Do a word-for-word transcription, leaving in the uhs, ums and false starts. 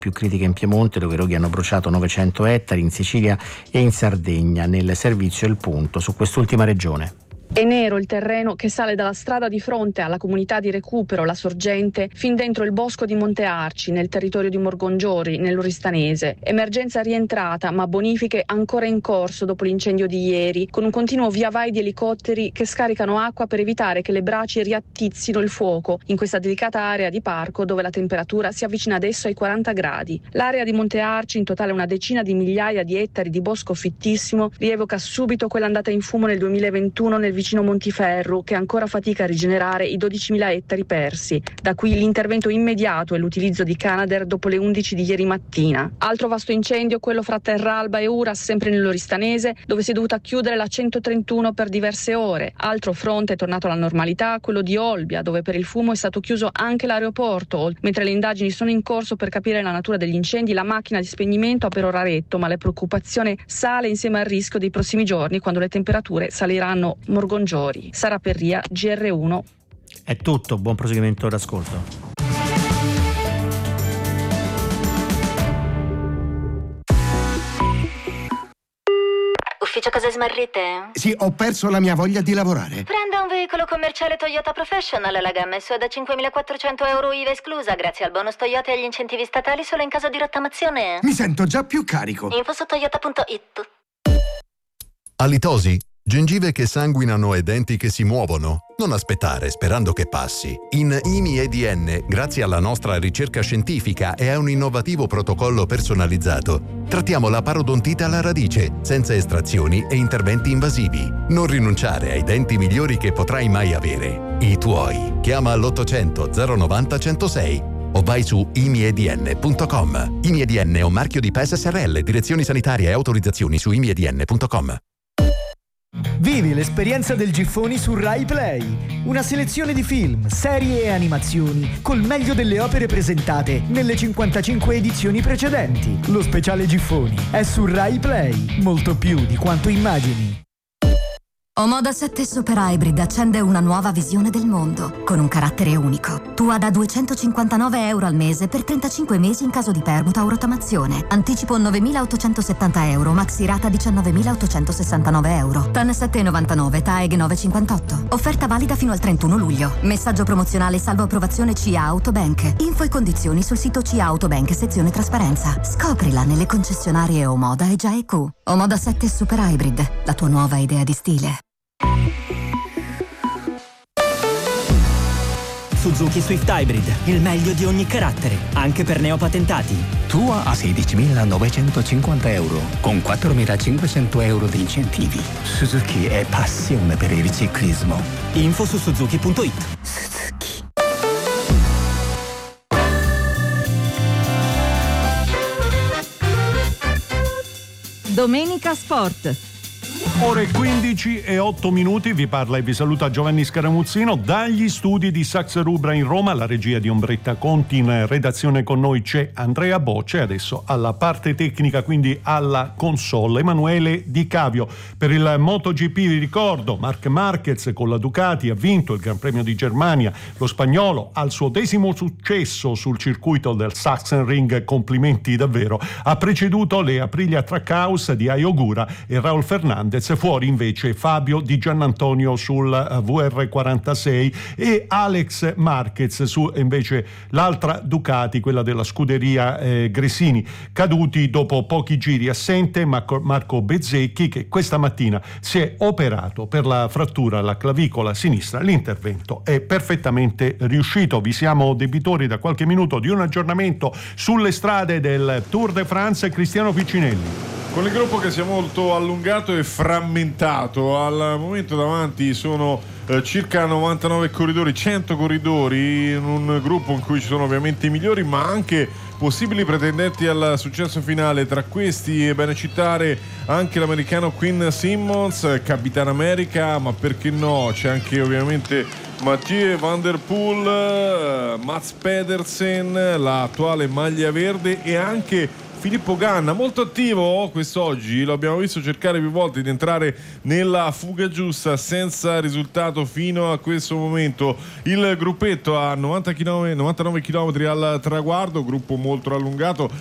più critiche in Piemonte, dove i roghi hanno bruciato novecento ettari, in Sicilia e in Sardegna. Nel servizio Il Punto su quest'ultima regione. È nero il terreno che sale dalla strada di fronte alla comunità di recupero La Sorgente fin dentro il bosco di Monte Arci, nel territorio di Morgongiori, nell'Oristanese. Emergenza rientrata, ma bonifiche ancora in corso dopo l'incendio di ieri, con un continuo via vai di elicotteri che scaricano acqua per evitare che le braci riattizzino il fuoco in questa delicata area di parco dove la temperatura si avvicina adesso ai quaranta gradi. L'area di Monte Arci, in totale una decina di migliaia di ettari di bosco fittissimo, rievoca subito quella andata in fumo nel duemilaventuno nel vicino Montiferru, che ancora fatica a rigenerare i dodicimila ettari persi. Da qui l'intervento immediato e l'utilizzo di Canadair dopo le undici di ieri mattina. Altro vasto incendio, quello fra Terralba e Uras, sempre nell'Oristanese, dove si è dovuta chiudere la centotrentuno per diverse ore. Altro fronte è tornato alla normalità, quello di Olbia, dove per il fumo è stato chiuso anche l'aeroporto. Mentre le indagini sono in corso per capire la natura degli incendi, la macchina di spegnimento ha per ora retto, ma la preoccupazione sale insieme al rischio dei prossimi giorni, quando le temperature saliranno morgongiori. Sara Perria, G R uno. È tutto, buon proseguimento d'ascolto. Ufficio cose smarrite? Sì, ho perso la mia voglia di lavorare. Prenda un veicolo commerciale Toyota Professional, la gamma è da cinquemilaquattrocento euro I V A esclusa, grazie al bonus Toyota e agli incentivi statali solo in caso di rottamazione. Mi sento già più carico. Info su toyota punto it. Halitosi? Gengive che sanguinano e denti che si muovono? Non aspettare sperando che passi. In I M I E D N, grazie alla nostra ricerca scientifica e a un innovativo protocollo personalizzato, trattiamo la parodontite alla radice, senza estrazioni e interventi invasivi. Non rinunciare ai denti migliori che potrai mai avere. I tuoi. Chiama all'ottocento zero novanta centosei o vai su i m i e d n punto com. I M I E D N è un marchio di P E S S R L, direzioni sanitarie e autorizzazioni su i m i e d n punto com. Vivi l'esperienza del Giffoni su Rai Play. Una selezione di film, serie e animazioni col meglio delle opere presentate nelle cinquantacinque edizioni precedenti. Lo speciale Giffoni è su Rai Play, molto più di quanto immagini. Omoda sette Super Hybrid accende una nuova visione del mondo, con un carattere unico. Tua da duecentocinquantanove euro al mese per trentacinque mesi in caso di permuta o rottamazione. Anticipo novemilaottocentosettanta euro, maxi rata diciannovemilaottocentosessantanove euro. T A N sette virgola novantanove, T A E G novecentocinquantotto. Offerta valida fino al trentuno luglio. Messaggio promozionale salvo approvazione C A Autobank. Info e condizioni sul sito C A Autobank, sezione trasparenza. Scoprila nelle concessionarie Omoda e G A E Q. Omoda sette Super Hybrid, la tua nuova idea di stile. Suzuki Swift Hybrid, il meglio di ogni carattere, anche per neopatentati. Tua a sedicimilanovecentocinquanta euro, con quattromilacinquecento euro di incentivi. Suzuki è passione per il ciclismo. Info su suzuki punto it. Suzuki. Domenica Sport. Ore quindici e otto minuti, vi parla e vi saluta Giovanni Scaramuzzino dagli studi di Sax Rubra in Roma, la regia di Ombretta Conti. In redazione con noi c'è Andrea Bocce, adesso alla parte tecnica, quindi alla console, Emanuele Di Cavio. Per il MotoGP vi ricordo, Marc Marquez con la Ducati ha vinto il Gran Premio di Germania, lo spagnolo al suo decimo successo sul circuito del Sachsenring, complimenti davvero, ha preceduto le Aprilia Trackhouse di Ayogura e Raul Fernandez. Fuori invece Fabio Di Giannantonio sul V R quarantasei e Alex Marquez su invece l'altra Ducati, quella della scuderia eh, Gresini, caduti dopo pochi giri. Assente Marco, Marco Bezzecchi, che questa mattina si è operato per la frattura alla clavicola sinistra. L'intervento è perfettamente riuscito. Vi siamo debitori da qualche minuto di un aggiornamento sulle strade del Tour de France. Cristiano Piccinelli. Con il gruppo che si è molto allungato e frammentato, al momento davanti sono eh, circa novantanove corridori, cento corridori in un gruppo in cui ci sono ovviamente i migliori, ma anche possibili pretendenti al successo finale. Tra questi è bene citare anche l'americano Quinn Simmons, Capitan America, ma perché no, c'è anche ovviamente Mathieu Van Der Poel, Mats Pedersen, l'attuale maglia verde, e anche Filippo Ganna, molto attivo quest'oggi, lo abbiamo visto cercare più volte di entrare nella fuga giusta senza risultato fino a questo momento. Il gruppetto a novanta chilometri, novantanove chilometri al traguardo, gruppo molto allungato,